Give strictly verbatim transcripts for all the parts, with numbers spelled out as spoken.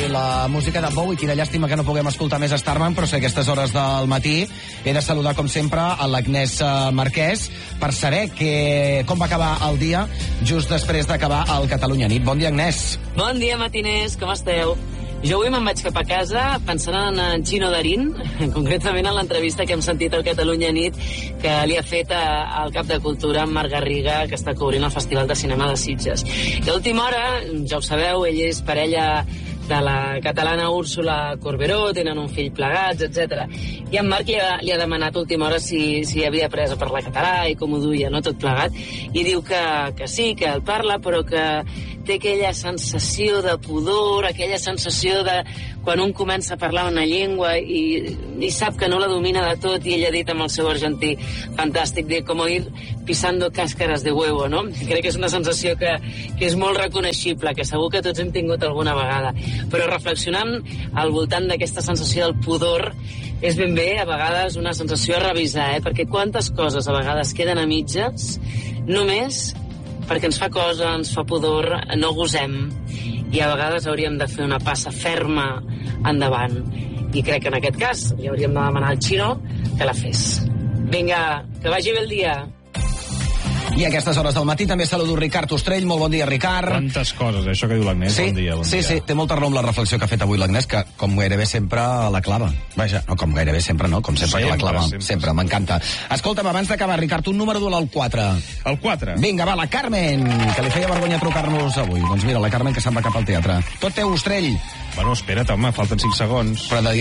la música de Bowie. Quina llàstima que no puguem escoltar més Starman, però sé que a aquestes hores del matí he de saludar, com sempre, a l'Agnès Marquès per saber que, com va acabar el dia just després d'acabar el Catalunya Nit. Bon dia, Agnès. Bon dia, matiners, com esteu? Jo avui me'n vaig cap a casa pensant en en Chino Darín, concretament en l'entrevista que hem sentit al Catalunya Nit que li ha fet a, al cap de Cultura en Marc Garriga, que està cobrint el Festival de Cinema de Sitges. I a última hora, ja ho sabeu, ell és parella de la catalana Úrsula Corberó, tenen un fill plegats, etcètera. I en Marc li ha, li ha demanat a última hora si, si havia après a parlar català i com ho duia, no, tot plegat, i diu que, que sí, que el parla, però que té aquella sensació de pudor, aquella sensació de quan un comença a parlar una llengua i, i sap que no la domina de tot, i ell ha dit amb el seu argentí fantàstic, de com ir pisando cáscaras de huevo, no? Crec que és una sensació que, que és molt reconeixible, que segur que tots hem tingut alguna vegada. Però reflexionant al voltant d'aquesta sensació del pudor, és ben bé, a vegades, una sensació a revisar, eh? Perquè quantes coses a vegades queden a mitges, només perquè ens fa cosa, ens fa pudor, no gosem, i a vegades hauríem de fer una passa ferma endavant. I crec que en aquest cas li hauríem de demanar al Chino que la fes. Vinga, que vagi bé el dia. I a aquestes hores del matí també saludo Ricard Ostrell. Molt bon dia, Ricard. Quantes coses, això que diu l'Agnès. Sí, bon dia, bon sí, dia. sí, té molta raó amb la reflexió que ha fet avui l'Agnès, que com gairebé sempre la clava. Vaja, no, com gairebé sempre no, com sempre, sempre que la clava. Sempre, sempre m'encanta. Escolta'm, abans d'acabar, Ricard, un número d'un al quatre. El quatre. Vinga, va, la Carmen, que li feia vergonya trucar-nos avui. Doncs mira, la Carmen que se'n va cap al teatre. Tot teu, Ostrell. Bueno, espera't, home, falten cinc segons. Però de dir...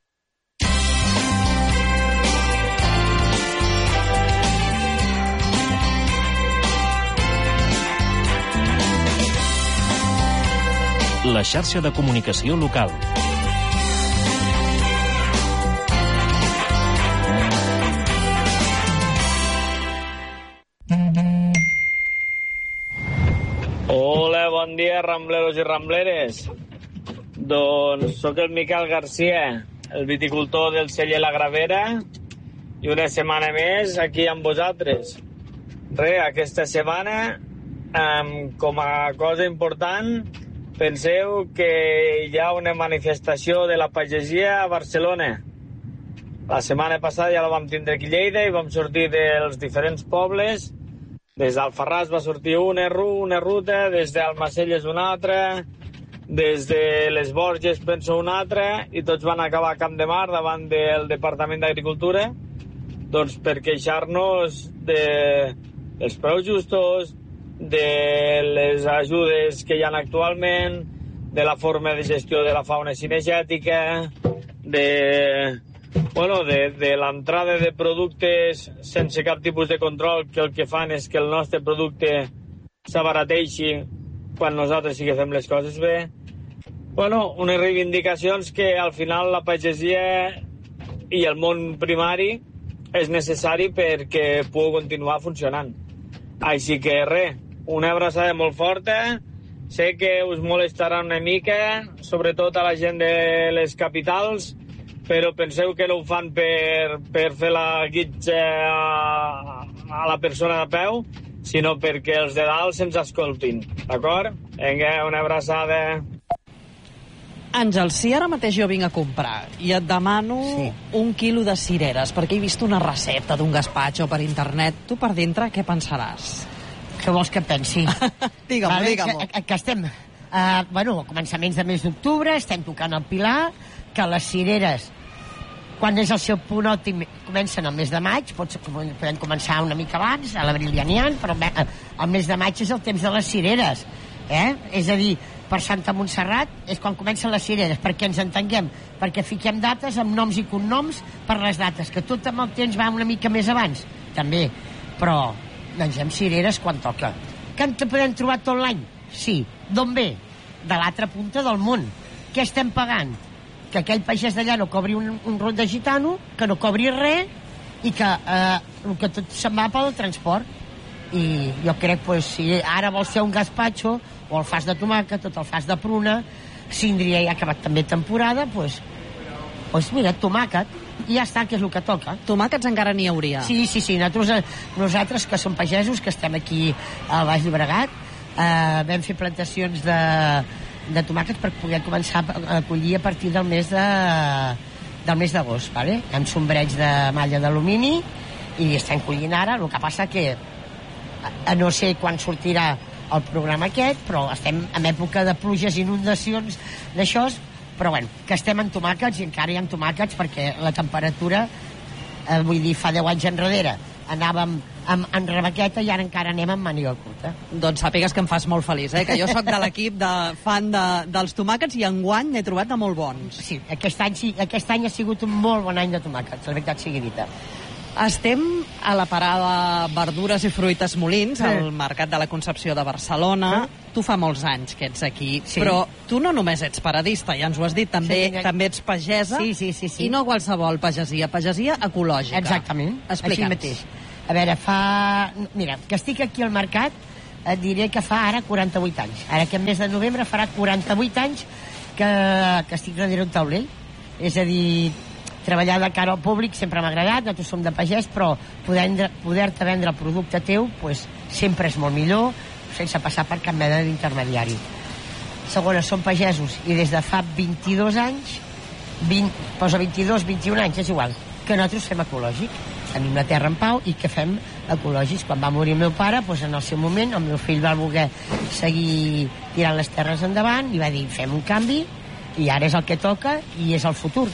La xarxa de comunicació local. Hola, bon dia, rambleros i rambleres. Doncs sóc el Miquel Garcia, el viticultor del celler La Gravera, i una setmana més aquí amb vosaltres. Re, aquesta setmana, um, com a cosa important, penseu que hi ha una manifestació de la pagesia a Barcelona. La setmana passada ja la vam tindre aquí a Lleida i vam sortir dels diferents pobles. Des d'Alfarràs va sortir una, una ruta, des d'Almacelles una altra, des de les Borges penso una altra, i tots van acabar a Camp de Mar davant del Departament d'Agricultura, doncs per queixar-nos de, dels preus justos, de les ajudes que hi ha actualment, de la forma de gestió de la fauna cinegètica, de, bueno, de, de l'entrada de productes sense cap tipus de control, que el que fan és que el nostre producte s'abarateixi quan nosaltres sí que fem les coses bé. Bueno, unes reivindicacions que al final la pagesia i el món primari és necessari perquè pugui continuar funcionant. Així que res, una abraçada molt forta. Sé que us molestarà una mica, sobretot a la gent de les capitals, però penseu que no ho fan per, per fer la guitza a, a la persona de peu, sinó perquè els de dalt se'ns escoltin, d'acord? Vinga, una abraçada. Àngel, si ara mateix jo vinc a comprar i et demano sí. un quilo de cireres perquè he vist una recepta d'un gaspatxo per internet, tu per dintre què pensaràs? Què vols que pensi? Digue'm, vale, digue'm. Que, que estem, uh, bueno, a començaments de mes d'octubre, estem tocant el Pilar, que les cireres, quan és el seu punt òptim, comencen al mes de maig, pots, podem començar una mica abans, a l'abril ja n'hi ha, però el mes de maig és el temps de les cireres, eh? És a dir, per Santa Montserrat és quan comencen les cireres, perquè ens entenguem, perquè fiquem dates amb noms i cognoms per les dates, que tot amb el temps va una mica més abans, també, però mengem cireres quan toca. Que en podem trobar tot l'any? Sí. D'on ve? De l'altra punta del món. Què estem pagant? Que aquell pagès d'allà no cobri un, un rot de gitano, que no cobri res, i que, eh, que tot se'n va pel transport. I jo crec, pues, si ara vols fer un gazpacho, o el fas de tomàquet, o el fas de pruna, síndria ja ha acabat també temporada, pues, pues mira, tomàquet, i ja està, que és el que toca. Tomàquets encara n'hi hauria. Sí, sí, sí, nosaltres, nosaltres que som pagesos, que estem aquí al Baix Llobregat, eh, vam fer plantacions de, de tomàquets per poder començar a collir a partir del mes de del mes d'agost, vale? Amb sombreig de malla d'alumini i estem collint ara. El que passa que a no sé quan sortirà el programa aquest, però estem en època de pluges, inundacions, d'això, però bueno, que estem en tomàquets i encara hi ha tomàquets perquè la temperatura, eh, vull dir, fa deu anys enrere anàvem amb, en rebequeta i ara encara anem amb màniga curta. Doncs sàpigues que em fas molt feliç, eh? Que jo sóc de l'equip de fan de, dels tomàquets i enguany n'he trobat de molt bons. Sí, aquest any, sí, aquest any ha sigut un molt bon any de tomàquets, la veritat sigui dita. Estem a la parada Verdures i Fruites Molins, Sí. al Mercat de la Concepció de Barcelona. Sí. Tu fa molts anys que ets aquí, Sí. però tu no només ets paradista, ja ens ho has dit, també, Sí, també ets pagesa, Sí, sí, sí, sí. i no qualsevol pagesia, pagesia ecològica. Exactament, Explica'ns. així mateix. A veure, fa... Mira, que estic aquí al mercat, et diré que fa ara quaranta-vuit anys. Ara que en mes de novembre farà quaranta-vuit anys que, que estic darrere un taulell. És a dir, treballar de cara al públic sempre m'ha agradat, nosaltres som de pagès, però poder-te poder vendre el producte teu pues, sempre és molt millor, sense passar per cap mena d'intermediari. Segona, som pagesos i des de fa vint-i-dos anys, vint, posa vint-i-dos, vint-i-un anys, és igual, que nosaltres fem ecològic. Tenim la terra en pau i que fem ecològics. Quan va morir el meu pare, doncs en el seu moment, el meu fill va voler seguir tirant les terres endavant i va dir, fem un canvi, i ara és el que toca i és el futur.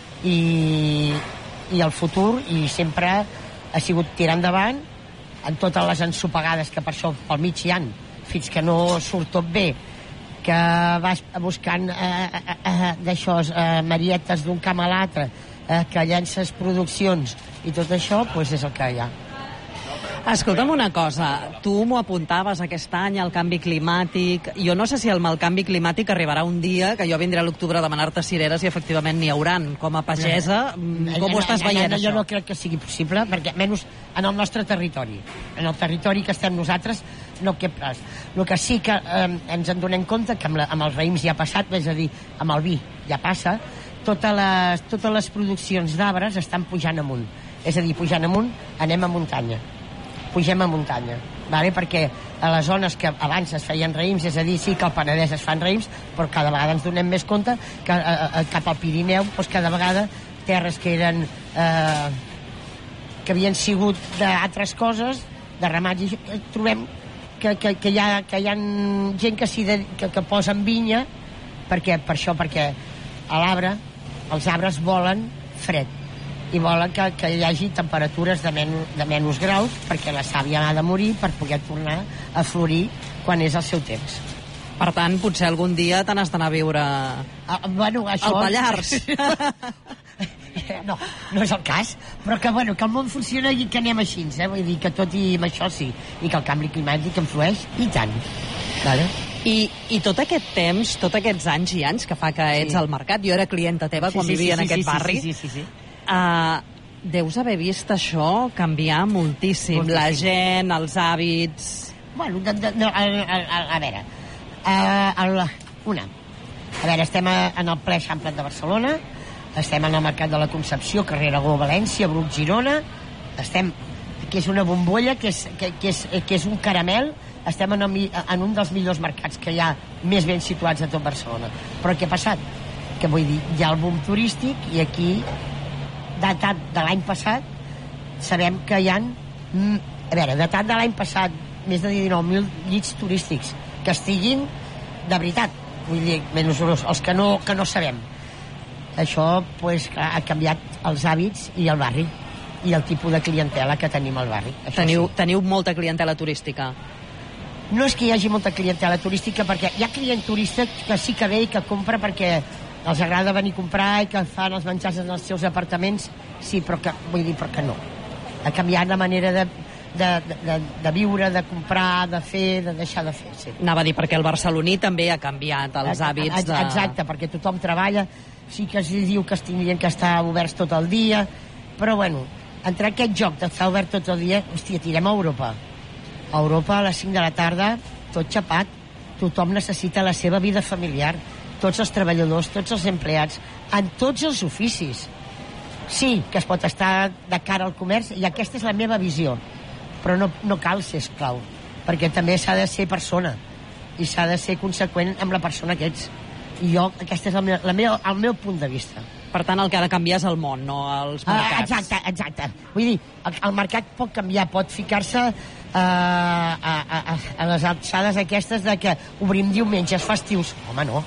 I, i el futur, i sempre ha sigut tirar endavant en totes les ensopegades que per això pel mig hi han, fins que no surt tot bé, que vas buscant eh, eh, eh, d'això, eh, marietes d'un camp a l'altre, eh, que llences produccions i tot això, doncs és el que hi ha. Escolta'm una cosa, tu m'ho apuntaves aquest any, el canvi climàtic. Jo no sé si el mal canvi climàtic arribarà un dia que jo vindré a l'octubre a demanar-te cireres i efectivament n'hi hauran. Com a pagesa, com ho estàs veient, jo això? no crec que sigui possible, perquè menys en el nostre territori, en el territori que estem nosaltres, no cap res. El que sí que eh, ens en donem compte que amb, la, amb els raïms ja ha passat, és a dir, amb el vi ja passa, totes les, totes les produccions d'arbres estan pujant amunt. És a dir, pujant amunt, anem a muntanya. Pugem a muntanya, vale? Perquè a les zones que abans es feien raïms, és a dir, sí que al Penedès es fan raïms, però cada vegada ens donem més compte que a, a, cap al Pirineu, doncs cada vegada terres que eren eh, que havien sigut d'altres coses, de ramats, i eh, trobem que, que, que, hi ha, que hi ha gent que, sí de, que, que posen vinya, perquè, per això, perquè a l'arbre, els arbres volen fred, i volen que, que hi hagi temperatures de, men, de menys graus perquè la sàvia ha de morir per poder tornar a florir quan és el seu temps. Per tant, potser algun dia te n'has d'anar a viure Ah, bueno, això... al Pallars. no, no és el cas, però que, bueno, que el món funciona i que anem així, eh? Vull dir que tot i amb això sí, i que el canvi climàtic influeix, i tant. Vale? I, I tot aquest temps, tots aquests anys i anys que fa que ets Sí. al mercat, jo era clienta teva Sí, quan sí, vivia sí, en sí, aquest sí, barri, sí, sí, sí, sí. Uh, deus haver vist això canviar moltíssim, Moltíssim. la gent, els hàbits... Bueno, de, de, de, a, a, a, a veure, uh, el, una, a veure, estem a, en el ple Eixample de Barcelona, estem en el Mercat de la Concepció, carrer Aragó, València, Bruc, Girona, estem, que és una bombolla, que és, que, que és, que és un caramel, estem en, el, en un dels millors mercats que hi ha més ben situats a tot Barcelona. Però què ha passat? Que vull dir, hi ha el boom turístic i aquí, datat de l'any passat, sabem que hi ha, mm, a veure, datat de l'any passat, més de dinou mil llits turístics que estiguin de veritat, vull dir, menys els, els que, no, que no sabem. Això pues, ha canviat els hàbits i el barri i el tipus de clientela que tenim al barri. Això Teniu, sí. teniu molta clientela turística. No és que hi hagi molta clientela turística, perquè hi ha client turista que sí que ve i que compra perquè els agrada venir a comprar i que fan els menjars en els seus apartaments, sí, però que, vull dir, però que no. Ha canviat la manera de, de, de, de viure, de comprar, de fer, de deixar de fer, sí. Anava a dir, perquè el barceloní també ha canviat els hàbits de... Exacte, perquè tothom treballa, sí que es diu que es tindrien que estar oberts tot el dia, però bueno, entre aquest joc d'estar obert tot el dia, hòstia, tirem a Europa. A Europa a les cinc de la tarda, tot xapat, tothom necessita la seva vida familiar, tots els treballadors, tots els empleats, en tots els oficis. Sí, que es pot estar de cara al comerç, i aquesta és la meva visió, però no, no cal ser esclau, perquè també s'ha de ser persona. i s'ha de ser conseqüent amb la persona que ets. I jo, aquest és el meu, la meu, el meu punt de vista. Per tant, el que ha de canviar és el món, no els mercats. Uh, exacte, exacte. Vull dir, el, el mercat pot canviar, pot ficar-se uh, a, a, a les alçades aquestes de que obrim diumenges festius. Home, no.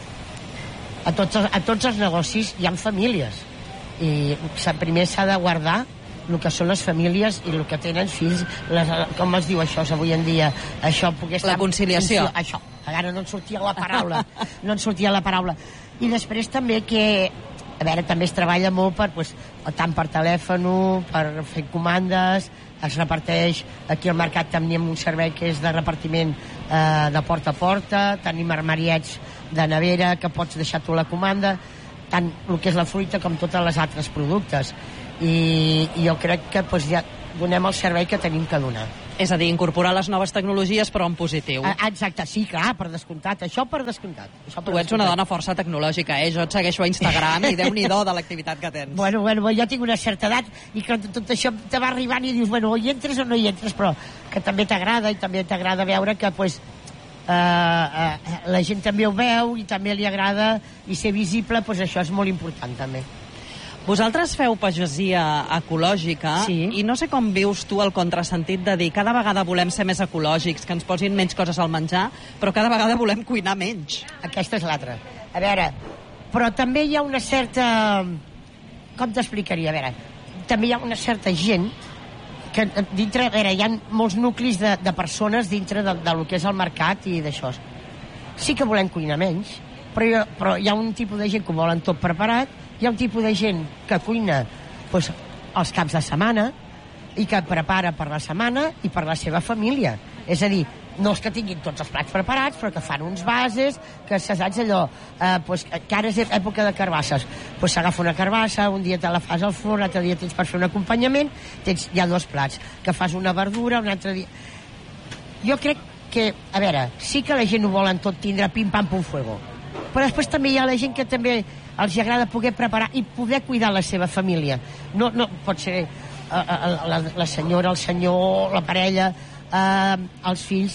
A tots, els, a tots els negocis hi ha famílies. I primer s'ha de guardar el que són les famílies i el que tenen fills, les, com es diu això avui en dia, això poder estar... La conciliació. Això, ara no en sortia la paraula, no en sortia la paraula. I després també que, a veure, també es treballa molt per, pues, tant per telèfon, per fer comandes, es reparteix, aquí al mercat tenim un servei que és de repartiment eh, de porta a porta, tenim armariets de nevera que pots deixar tu la comanda, tant el que és la fruita com tots els altres productes. I, i jo crec que pues, ja donem el servei que tenim que donar. És a dir, incorporar les noves tecnologies però en positiu. Ah, exacte, sí, clar, per descomptat, això per descomptat. Això per tu ets descomptat. una dona força tecnològica, eh? Jo et segueixo a Instagram i Déu-n'hi-do de l'activitat que tens. Bueno, bueno, jo tinc una certa edat i que tot això te va arribant i dius, bueno, o hi entres o no hi entres, però que també t'agrada i també t'agrada veure que, pues, Uh, uh, la gent també ho veu i també li agrada i ser visible, pues això és molt important també. Vosaltres feu pagesia ecològica sí. I no sé com vius tu el contrasentit de dir cada vegada volem ser més ecològics, que ens posin menys coses al menjar, però cada vegada volem cuinar menys. Aquesta és l'altra. A veure, però també hi ha una certa... Com t'explicaria? A veure, també hi ha una certa gent que dintre, a veure, hi ha molts nuclis de, de persones dintre de, de lo que és el mercat i d'això. Sí que volem cuinar menys, però, jo, però hi ha un tipus de gent que ho volen tot preparat, hi ha un tipus de gent que cuina pues, els caps de setmana i que prepara per la setmana i per la seva família. És a dir, no és que tinguin tots els plats preparats, però que fan uns bases, que se saps allò, eh, pues, que ara és època de carbasses, pues s'agafa una carbassa, un dia te la fas al forn, l'altre dia tens per fer un acompanyament, tens ja dos plats, que fas una verdura, un altre dia... Jo crec que, a veure, sí que la gent ho volen tot tindre pim-pam, pum-fuego, però després també hi ha la gent que també els agrada poder preparar i poder cuidar la seva família. No, no pot ser eh, la, la senyora, el senyor, la parella, eh, els fills.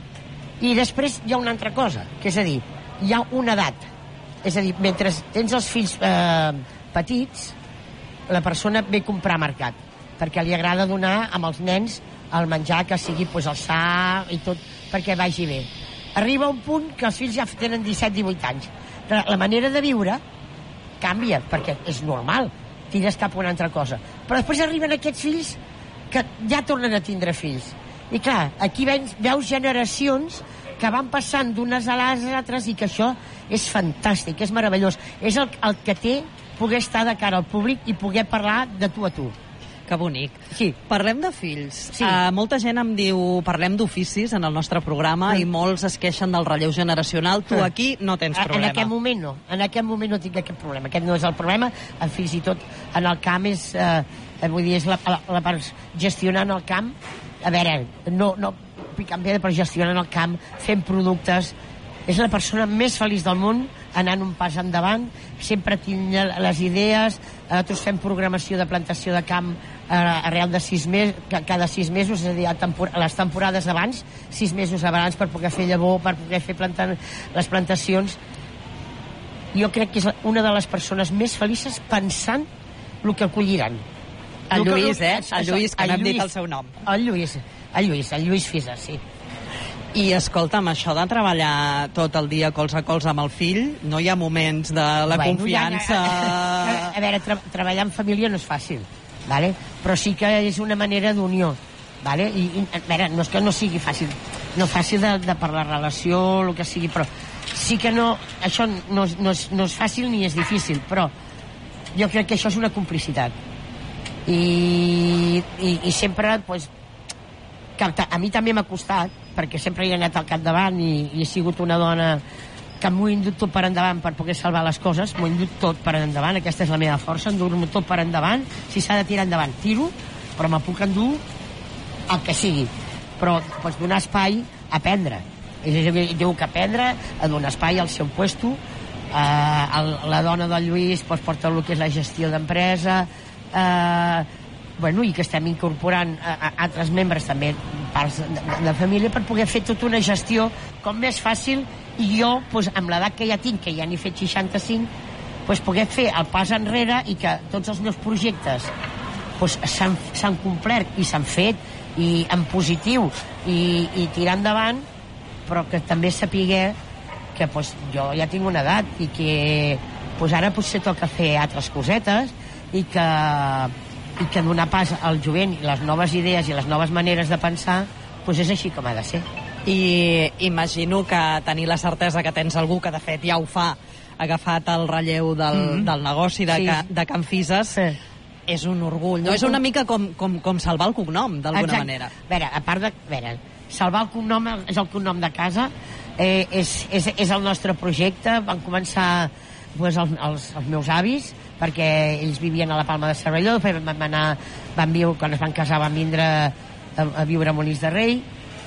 I després hi ha una altra cosa, que és a dir, hi ha una edat. És a dir, mentre tens els fills eh, petits, la persona ve a comprar a mercat, perquè li agrada donar amb els nens el menjar que sigui pues, el sa i tot, perquè vagi bé. Arriba un punt que els fills ja tenen disset divuit anys. La manera de viure canvia, perquè és normal, tires cap a una altra cosa. Però després arriben aquests fills que ja tornen a tindre fills. I clar, aquí veus, veus generacions que van passant d'unes a les altres i que això és fantàstic, és meravellós. És el, el que té poder estar de cara al públic i poder parlar de tu a tu. Que bonic. Sí. Parlem de fills. Sí. Uh, molta gent em diu, parlem d'oficis en el nostre programa mm. i molts es queixen del relleu generacional. Tu aquí no tens problema. En aquest moment no. En aquest moment no tinc aquest problema. Aquest no és el problema. Fins i tot en el camp és... Eh, vull dir, és la, la, la part gestionant el camp. A veure, no, no picant bé, però gestionant el camp, fent productes. És la persona més feliç del món, anant un pas endavant, sempre tinc les idees, nosaltres fem programació de plantació de camp eh, arrel de sis mesos, cada sis mesos, és a dir, a tempor les temporades abans, sis mesos abans per poder fer llavor, per poder fer plantar les plantacions. Jo crec que és una de les persones més felices pensant el que colliran. El El Lluís, que, eh? El Lluís, que n'hem dit el seu nom. El Lluís, el Lluís, el Lluís Fisa, sí. I escolta'm, això de treballar tot el dia colze a colze amb el fill, no hi ha moments de la bueno, confiança... Ja, a, a veure, tra treballar en família no és fàcil, ¿vale? Però sí que és una manera d'unió, ¿vale? I, i, a veure, no és que no sigui fàcil, no fàcil de, de per la relació, el que sigui, però sí que no, això no, no, és, no és fàcil ni és difícil, però jo crec que això és una complicitat. I, i, i sempre, pues, que a mi també m'ha costat, perquè sempre he anat al capdavant i, i he sigut una dona que m'ho he endut tot per endavant per poder salvar les coses, m'ho he endut tot per endavant, aquesta és la meva força, endur-me tot per endavant, si s'ha de tirar endavant, tiro, però me puc endur el que sigui, però pots donar espai a aprendre, és a dir, diu que aprendre, a donar espai al seu puesto, eh, el, la dona del Lluís pues, porta el que és la gestió d'empresa, eh, bueno, i que estem incorporant a, a altres membres també parts de, de, de família per poder fer tota una gestió com més fàcil, i jo, doncs, amb l'edat que ja tinc, que ja n'he fet seixanta-cinc, doncs, poder fer el pas enrere i que tots els meus projectes doncs, s'han complert i s'han fet i en positiu i, i tirar endavant, però que també sapiguer que doncs, jo ja tinc una edat i que doncs, ara potser toca fer altres cosetes i que, i que donar pas al jovent i les noves idees i les noves maneres de pensar doncs és així com ha de ser. I imagino que tenir la certesa que tens algú que de fet ja ho fa, ha agafat el relleu del, mm-hmm. del negoci de, sí. de Can Fises, sí. és un orgull, no? És una mica com, com, com salvar el cognom, d'alguna manera. A veure, a part de... A veure, salvar el cognom és el cognom de casa, eh, és, és, és el nostre projecte. Van començar pues, els, els, els meus avis, perquè ells vivien a la Palma de Cervelló, van anar, van viure, quan es van casar van vindre a, a viure a Molins de Rei,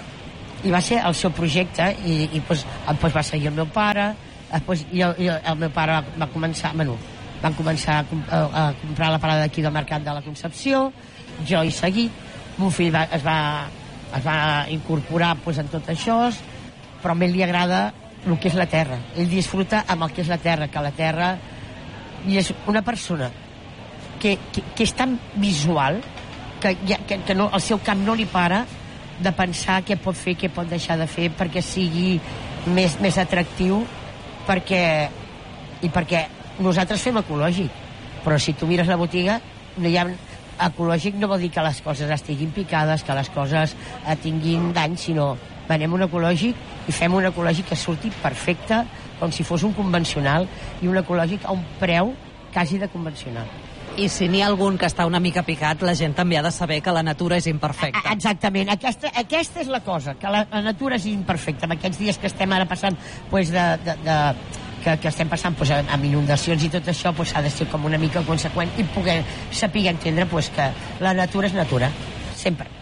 i va ser el seu projecte, i, i pues, pues va seguir el meu pare, pues, i el, i el meu pare va, va començar, bueno, van començar a, a, a comprar la parada d'aquí del Mercat de la Concepció, jo he seguit, mon fill va, es, va, es va incorporar pues, en tot això, però a ell li agrada el que és la terra, ell disfruta amb el que és la terra, que la terra, i és una persona que, que, que és tan visual que, que, que no, el seu cap no li para de pensar què pot fer, què pot deixar de fer perquè sigui més, més atractiu, perquè i perquè nosaltres fem ecològic, però si tu mires la botiga no hi ha ecològic, no vol dir que les coses estiguin picades, que les coses eh, tinguin dany, sinó venem un ecològic i fem un ecològic que surti perfecte, com si fos un convencional, i un ecològic a un preu quasi de convencional. I si n'hi ha algun que està una mica picat, la gent també ha de saber que la natura és imperfecta. Exactament, aquesta, aquesta és la cosa, que la, la natura és imperfecta. En aquests dies que estem ara passant pues, de, de, de, que, que estem passant pues, amb inundacions i tot això, pues, ha de ser com una mica conseqüent i poder saber entendre pues, que la natura és natura, sempre.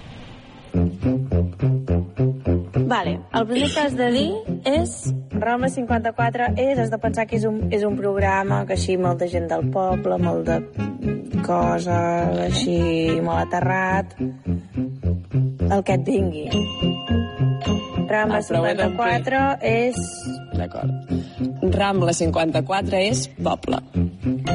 Vale, el primer que has de dir és Ramble cinquanta-quatre és, has de pensar que és un, és un programa que així molta gent del poble, molt de coses així, molt aterrat, el que et vingui. Ramble cinquanta-quatre és... D'acord. Ramble cinquanta-quatre és poble.